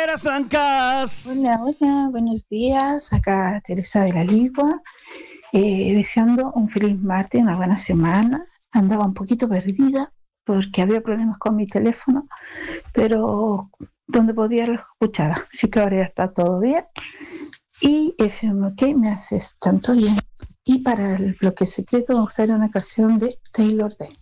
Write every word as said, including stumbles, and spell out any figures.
Caras Blancas. Hola, hola, buenos días. Acá Teresa de la Ligua, eh, deseando un feliz martes, una buena semana. Andaba un poquito perdida porque había problemas con mi teléfono, pero donde podía lo escuchaba. Así que ahora ya está todo bien. Y F M OK me haces tanto bien. Y para el bloque secreto me gustaría una canción de Taylor Dayne.